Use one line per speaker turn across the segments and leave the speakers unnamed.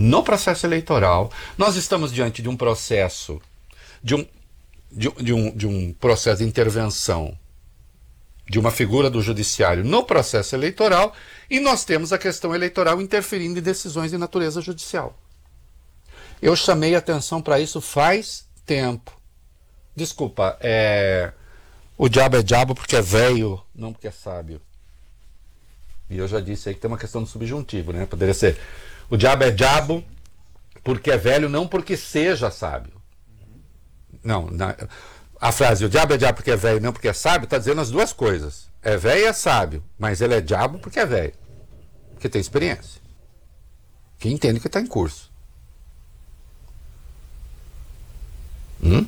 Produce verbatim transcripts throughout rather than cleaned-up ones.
no processo eleitoral. Nós estamos diante de um processo, de um, de, de um, de um processo de intervenção de uma figura do judiciário no processo eleitoral, e nós temos a questão eleitoral interferindo em decisões de natureza judicial. Eu chamei atenção para isso faz tempo. Desculpa, é... o diabo é diabo porque é velho, não porque é sábio. E eu já disse aí que tem uma questão do subjuntivo, né? Poderia ser, o diabo é diabo porque é velho, não porque seja sábio. Não, na... a frase, o diabo é diabo porque é velho, não porque é sábio, está dizendo as duas coisas. É velho e é sábio, mas ele é diabo porque é velho. Porque tem experiência. Que entende que está em curso. Hum?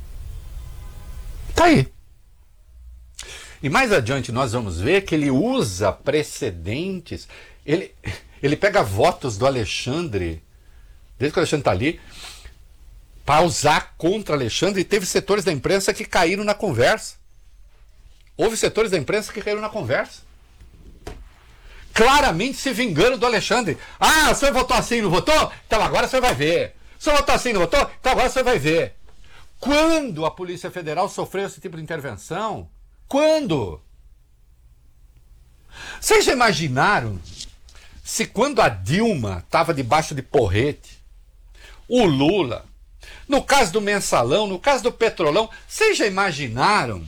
Tá aí. E mais adiante nós vamos ver que ele usa precedentes, ele, ele pega votos do Alexandre, desde que o Alexandre está ali, para usar contra Alexandre, e teve setores da imprensa que caíram na conversa. Houve setores da imprensa que caíram na conversa. Claramente se vingando do Alexandre. Ah, o senhor votou assim, não votou? Então agora o senhor vai ver. O senhor votou assim, não votou? Então agora o senhor vai ver. Quando a Polícia Federal sofreu esse tipo de intervenção? Quando? Vocês já imaginaram se quando a Dilma estava debaixo de porrete, o Lula, no caso do Mensalão, no caso do Petrolão, vocês já imaginaram?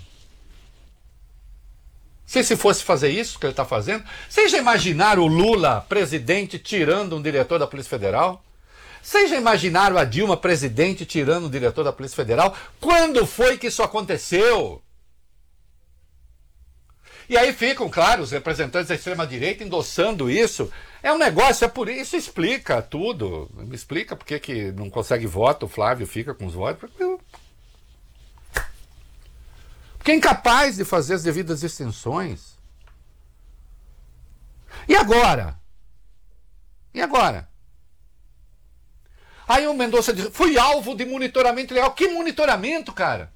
Se se fosse fazer isso que ele está fazendo, vocês já imaginaram o Lula, presidente, tirando um diretor da Polícia Federal? Vocês já imaginaram a Dilma, presidente, tirando um diretor da Polícia Federal? Quando foi que isso aconteceu? E aí ficam, claro, os representantes da extrema-direita endossando isso. É um negócio, é por isso, explica tudo. Me explica por que que não consegue voto, o Flávio fica com os votos. Porque é incapaz de fazer as devidas distinções. E agora? E agora? Aí o Mendonça diz, fui alvo de monitoramento legal. Que monitoramento, cara?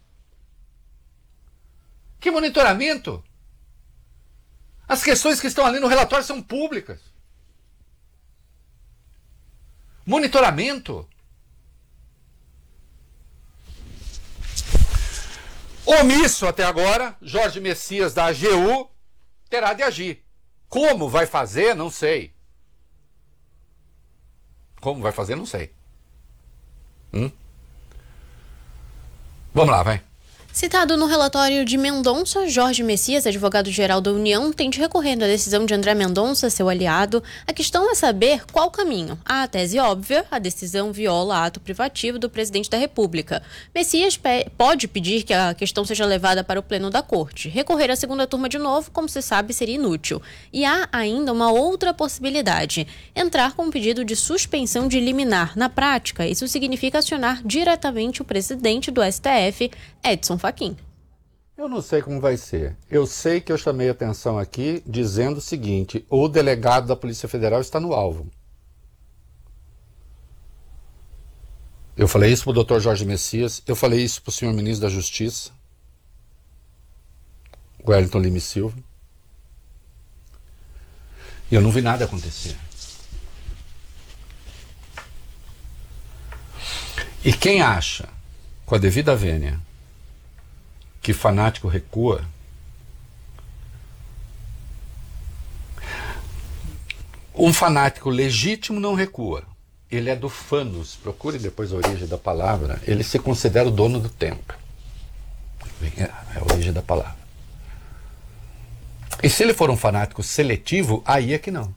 Que monitoramento? As questões que estão ali no relatório são públicas. Monitoramento. Omisso até agora, Jorge Messias da A G U terá de agir. Como vai fazer, não sei. Como vai fazer, não sei. Hum? Vamos lá, vai.
Citado no relatório de Mendonça, Jorge Messias, advogado-geral da União, tende recorrendo à decisão de André Mendonça, seu aliado. A questão é saber qual caminho. A tese óbvia, a decisão viola ato privativo do presidente da República. Messias pe- pode pedir que a questão seja levada para o pleno da corte. Recorrer à segunda turma de novo, como se sabe, seria inútil. E há ainda uma outra possibilidade: entrar com um pedido de suspensão de liminar. Na prática, isso significa acionar diretamente o presidente do S T F, Edson Fachin.
Eu não sei como vai ser. Eu sei que eu chamei atenção aqui dizendo o seguinte: o delegado da Polícia Federal está no alvo. Eu falei isso para o doutor Jorge Messias, eu falei isso para o senhor ministro da Justiça, Wellington Lima e Silva. E eu não vi nada acontecer. E quem acha, com a devida vênia, que fanático recua, um fanático legítimo não recua. Ele é do fanos, procure depois a origem da palavra, ele se considera o dono do tempo. É a origem da palavra. E se ele for um fanático seletivo, aí é que não.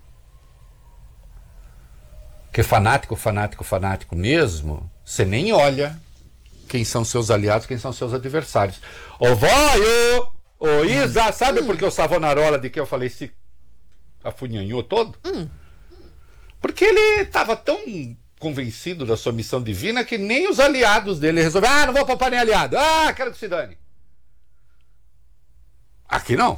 Porque fanático, fanático, fanático mesmo, você nem olha quem são seus aliados, quem são seus adversários. Ô Vóio, ô Isa, hum. sabe hum. por que o Savonarola, de que eu falei, se afunhanhou todo?
Hum.
Porque ele estava tão convencido da sua missão divina que nem os aliados dele resolveram, ah, não vou poupar nem aliado, ah, quero que se dane. Aqui não.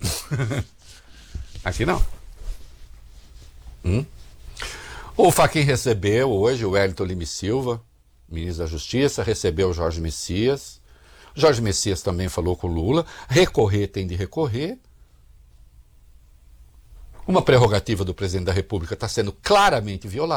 Aqui não. Hum? O Fachin recebeu hoje o Wellington Lima e Silva, ministro da Justiça, recebeu o Jorge Messias. Jorge Messias também falou com o Lula. Recorrer tem de recorrer. Uma prerrogativa do presidente da República está sendo claramente violada.